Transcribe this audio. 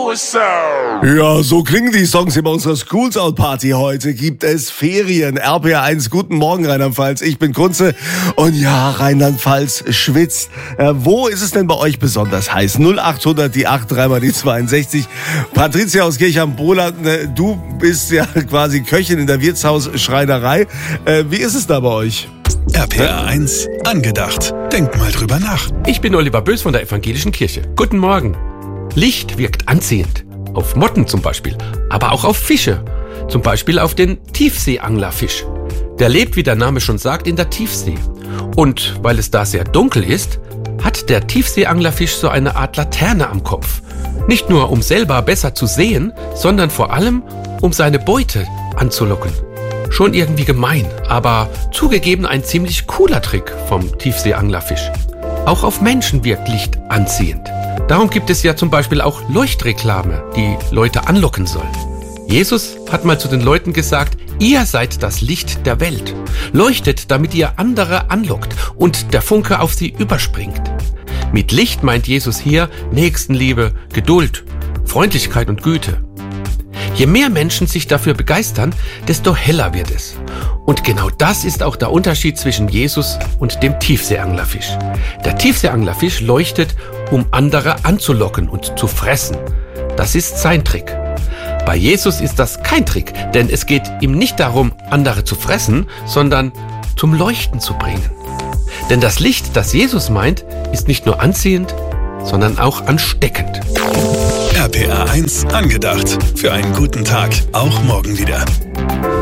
Ja, so klingen die Songs in unserer Schools Out Party. Heute gibt es Ferien. RPR1, guten Morgen Rheinland-Pfalz. Ich bin Kunze und ja, Rheinland-Pfalz schwitzt. Wo ist es denn bei euch besonders heiß? 0800 die 8 3 mal die 62. Patricia aus Kirchhamn-Bohland, du bist ja quasi Köchin in der Wirtshausschreinerei. Wie ist es da bei euch? RPR1 angedacht. Denk mal drüber nach. Ich bin Oliver Bös von der Evangelischen Kirche. Guten Morgen. Licht wirkt anziehend. Auf Motten zum Beispiel, aber auch auf Fische. Zum Beispiel auf den Tiefseeanglerfisch. Der lebt, wie der Name schon sagt, in der Tiefsee. Und weil es da sehr dunkel ist, hat der Tiefseeanglerfisch so eine Art Laterne am Kopf. Nicht nur, um selber besser zu sehen, sondern vor allem, um seine Beute anzulocken. Schon irgendwie gemein, aber zugegeben ein ziemlich cooler Trick vom Tiefseeanglerfisch. Auch auf Menschen wirkt Licht anziehend. Darum gibt es ja zum Beispiel auch Leuchtreklame, die Leute anlocken soll. Jesus hat mal zu den Leuten gesagt, ihr seid das Licht der Welt. Leuchtet, damit ihr andere anlockt und der Funke auf sie überspringt. Mit Licht meint Jesus hier Nächstenliebe, Geduld, Freundlichkeit und Güte. Je mehr Menschen sich dafür begeistern, desto heller wird es. Und genau das ist auch der Unterschied zwischen Jesus und dem Tiefseeanglerfisch. Der Tiefseeanglerfisch leuchtet, um andere anzulocken und zu fressen. Das ist sein Trick. Bei Jesus ist das kein Trick, denn es geht ihm nicht darum, andere zu fressen, sondern zum Leuchten zu bringen. Denn das Licht, das Jesus meint, ist nicht nur anziehend, sondern auch ansteckend. RPR1 angedacht. Für einen guten Tag. Auch morgen wieder.